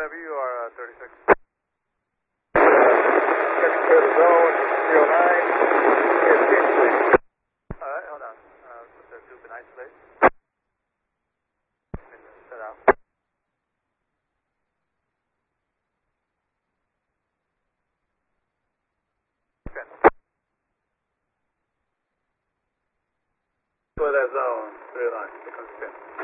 Whenever you are, 36. Check clear the zone, 309. Here's James, please. Alright, hold on. Put the tube in isolate. And set out. Okay. Clear that zone, 309. Here comes 10.